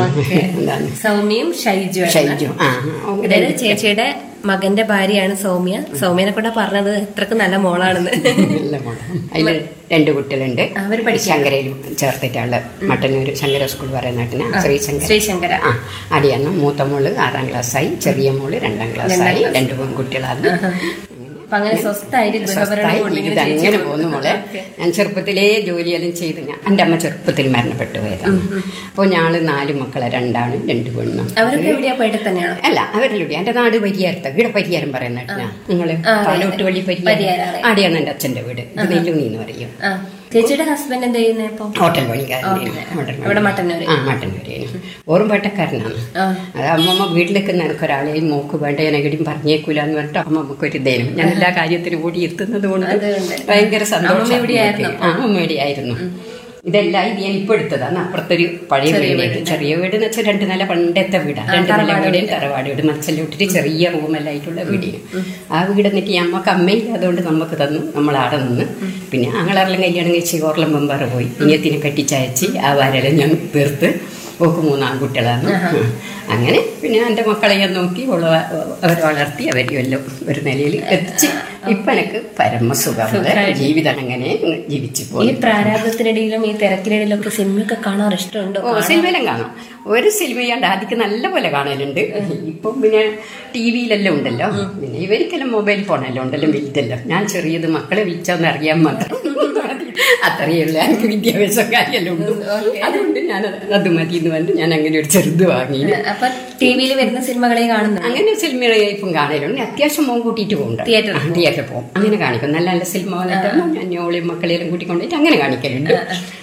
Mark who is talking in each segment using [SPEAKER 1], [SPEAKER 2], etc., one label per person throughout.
[SPEAKER 1] സൗമ്യയും ഷൈജു. അതായത് ചേച്ചിയുടെ മകന്റെ ഭാര്യയാണ് സൗമ്യ. സൗമ്യനെ കൊണ്ട് പറഞ്ഞത് എത്രക്ക് നല്ല മോളാണെന്ന്.
[SPEAKER 2] നല്ല മോളാണ്. അതില് 2 കുട്ടികളുണ്ട്. അവര് ശങ്കരയിലും ചേർത്തിട്ടുള്ള മട്ടന്നൂർ ശങ്കര സ്കൂൾ പറയുന്ന
[SPEAKER 1] ശ്രീശങ്കര.
[SPEAKER 2] അടിയാണ്. മൂത്ത മോള് 6ാം ക്ലാസ്സായി, ചെറിയ മോള് 2ാം ക്ലാസ്സായി. 2 പെൺകുട്ടികളാണ്.
[SPEAKER 1] അങ്ങനെ
[SPEAKER 2] പോകുന്നു മോളെ. ഞാൻ ചെറുപ്പത്തിലേ ജോലിയെല്ലാം ചെയ്ത് എൻ്റെ അമ്മ ചെറുപ്പത്തിൽ മരണപ്പെട്ടു പോയതാണ്. അപ്പോൾ ഞങ്ങള് 4 മക്കളെ, 2 ആണും 2 പെണ്ണും. അല്ല, അവരിലൂടെ എന്റെ നാട് പരിയാരത്ത ഇവിടെ പരിയാരം പറയുന്ന നിങ്ങള് പാലോട്ട് വഴി പരിയാരം അവിടെയാണ് എന്റെ അച്ഛന്റെ വീട്. നെല്ലൂണി എന്ന് പറയും.
[SPEAKER 1] ചേച്ചിയുടെ ഹസ്ബൻഡ് എന്ത് ചെയ്യുന്ന?
[SPEAKER 2] ഹോട്ടൽ പണിക്കാരൻ. മട്ടന്നൂര് ഓർമ്മട്ടക്കാരനാണ്. അത് അമ്മമ്മ വീട്ടിലേക്ക് നിനക്കൊരാളെയും മോക്ക് വേണ്ട എനെങ്കിലും പറഞ്ഞേക്കൂലെന്ന് പറഞ്ഞിട്ട് അമ്മമ്മക്ക് ഒരു ധൈര്യം. ഞാൻ എല്ലാ കാര്യത്തിനും ഓടി എത്തുന്നത് കൊണ്ട് ഭയങ്കര സന്തോഷം. അമ്മമ്മയുടെയായിരുന്നു. ഇതെല്ലാം ഇത് ഞാൻ ഇപ്പൊ എടുത്തതാണ്. അപ്പുറത്തൊരു പഴയ വീടേക്ക്, ചെറിയ വീട് എന്ന് വെച്ചാൽ 2 നില പണ്ടത്തെ വീടാണ്. 2 നില വീടും തറവാട് വീട് മത്സലിട്ടിട്ട് ചെറിയ റൂമെല്ലാം ആയിട്ടുള്ള വീടിന്. ആ വീട് എന്നിട്ട് അമ്മക്ക് അമ്മയില്ല, അതുകൊണ്ട് നമുക്ക് തന്നു. നമ്മൾ ആടെ നിന്ന്. പിന്നെ ആങ്ങളെല്ലാം കല്യാണം കഴിച്ച് ഓർലം വെമ്പാറ പോയി. ഇനിയത്തിനെ കെട്ടിച്ചയച്ച് ആ വാരെല്ലാം ഞാൻ തീർത്ത്. ഓക്ക് 3 ആൺകുട്ടികളാണ്. അങ്ങനെ പിന്നെ എൻ്റെ മക്കളെ ഞാൻ നോക്കി അവരെ വളർത്തി അവരെല്ലാം ഒരു നിലയിൽ എത്തിച്ച് ഇപ്പൊ എനിക്ക് പരമസുഖമുള്ള ജീവിതം അങ്ങനെ ജീവിച്ചു പോയി.
[SPEAKER 1] ഈ പ്രാരാബ്ദത്തിനിടയിലും ഈ തിരക്കിനിടയിലും ഒക്കെ സിനിമയൊക്കെ കാണാൻ ഇഷ്ടമുണ്ടോ?
[SPEAKER 2] സിനിമയിലും കാണാം. ഒരു സിനിമയാണ്ട് ആദ്യം നല്ല പോലെ കാണലുണ്ട്. ഇപ്പം പിന്നെ TV-യിലെല്ലാം ഉണ്ടല്ലോ. പിന്നെ ഇവർക്കെല്ലാം മൊബൈൽ ഫോണെല്ലാം ഉണ്ടല്ലോ, വലുതല്ലോ. ഞാൻ ചെറിയത് മക്കളെ വിളിച്ചോന്ന് അറിയാൻ മാത്രം അത്രയുള്ള എനിക്ക് വിദ്യാഭ്യാസം കാര്യമെല്ലാം ഉണ്ട്. അതുകൊണ്ട് ഞാൻ അത് മതി എന്ന് പറഞ്ഞിട്ട് ഞാൻ അങ്ങനെ ഒരു ചെറുത് വാങ്ങി.
[SPEAKER 1] അപ്പൊ TV-യിൽ വരുന്ന സിനിമകളെ കാണുന്നു.
[SPEAKER 2] അങ്ങനെ സിനിമകളെ ഇപ്പം കാണലുണ്ട്. അത്യാവശ്യം മോൻ കൂട്ടിയിട്ട് പോകുന്നുണ്ട്. തിയേറ്ററിൽ പോകും. അങ്ങനെ കാണിക്കും. നല്ല നല്ല സിനിമ വന്നിട്ട് ഞാൻ ഞോളെയും മക്കളെല്ലാം കൂട്ടിക്കൊണ്ടിട്ട് അങ്ങനെ കാണിക്കലുണ്ട്.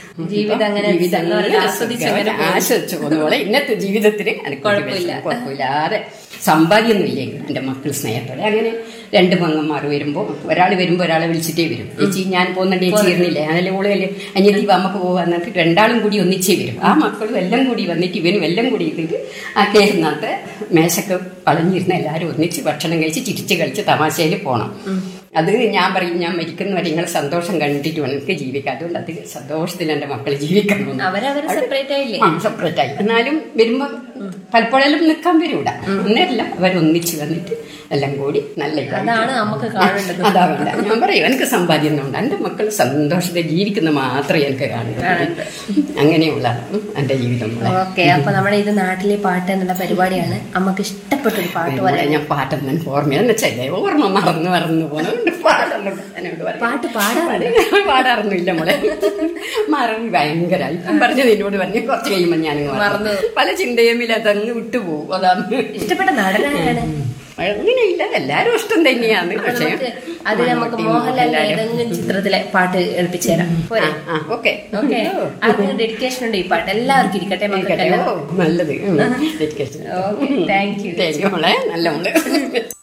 [SPEAKER 2] ആശ്വസിച്ചു പോകുന്ന ഇന്നത്തെ ജീവിതത്തിന് കുഴപ്പമില്ലാതെ സമ്പാദ്യമൊന്നും ഇല്ലെങ്കിൽ എൻ്റെ മക്കൾ സ്നേഹത്തോടെ അങ്ങനെ 2 പെങ്ങന്മാർ വരുമ്പോൾ ഒരാൾ വരുമ്പോൾ ഒരാളെ വിളിച്ചിട്ടേ വരും. ചേച്ചി ഞാൻ പോകുന്നുണ്ട്, ചേച്ചി ഇരുന്നില്ലേ, അതിലെ ഓളല്ലേ അനിയത്തി നമുക്ക് പോകാൻ എന്നിട്ട് 2 കൂടി ഒന്നിച്ചേ വരും. ആ മക്കളും എല്ലാം കൂടി വന്നിട്ട് ഇവനും എല്ലാം കൂടി ഇട്ടിട്ട് ആ കയറുന്നത്തെ മേശക്ക് വളഞ്ഞിരുന്ന എല്ലാവരും ഒന്നിച്ച് ഭക്ഷണം കഴിച്ച് ചിരിച്ച് കളിച്ച് തമാശയിൽ പോകണം. അത് ഞാൻ പറയും, ഞാൻ മരിക്കുന്നവരെ നിങ്ങളെ സന്തോഷം കണ്ടിട്ട് വേണം എനിക്ക് ജീവിക്കാം. അതുകൊണ്ട് അത് സന്തോഷത്തിൽ എൻ്റെ മക്കൾ ജീവിക്കണം. സെപ്പറേറ്റ് ആയി എന്നാലും വരുമ്പോ പലപ്പോഴെല്ലാം നിൽക്കാൻ വരൂടാ. അന്നേരല്ല അവരൊന്നിച്ച് വന്നിട്ട് എല്ലാം കൂടി നല്ല അതാ വേണ്ട. ഞാൻ പറയും എനിക്ക് സമ്പാദ്യം ഒന്നും ഉണ്ട്, എൻ്റെ മക്കൾ സന്തോഷത്തിൽ ജീവിക്കുന്ന മാത്രമേ എനിക്ക് കാണുള്ളൂ. അങ്ങനെയുള്ളതാണ് എൻ്റെ ജീവിതം.
[SPEAKER 1] അപ്പൊ നമ്മുടെ ഇത് നാട്ടിലെ പാട്ട് എന്നുള്ള പരിപാടിയാണ്. നമുക്ക് ഇഷ്ടപ്പെട്ടൊരു പാട്ട് പറയാം.
[SPEAKER 2] ഞാൻ പാട്ടൊന്നും എനിക്ക് ഓർമ്മയെന്ന് വെച്ചല്ലേ ഓർമ്മ മറന്നു പോകുന്നത്. പാട്ട് പാടാറൊന്നുമില്ല മോളെ, മറവി ഭയങ്കര. ഇപ്പം പറഞ്ഞത് എന്നോട് പറഞ്ഞ് കുറച്ച് കഴിയുമ്പോൾ ഞാൻ മറന്നു. പല ചിന്തയുമില്ല, അതങ്ങ് വിട്ടുപോകും. അതാണ് ഇഷ്ടപ്പെട്ട നടനാണ്. അങ്ങനെയില്ല, എല്ലാരും ഇഷ്ടം തന്നെയാണ്. പക്ഷേ
[SPEAKER 1] അത് നമുക്ക് മോഹൻലാലിന്റെ ഏതെങ്കിലും ചിത്രത്തിലെ പാട്ട് ഏൽപ്പിച്ചു തരാം.
[SPEAKER 2] ഓക്കെ.
[SPEAKER 1] അതിന് ഡെഡിക്കേഷൻ ഉണ്ട്. ഈ പാട്ട് എല്ലാവർക്കും ഇരിക്കട്ടെ.
[SPEAKER 2] നല്ലത് ഡെഡിക്കേഷൻ.
[SPEAKER 1] Thank you.
[SPEAKER 2] മോളെ, നല്ല മോള്.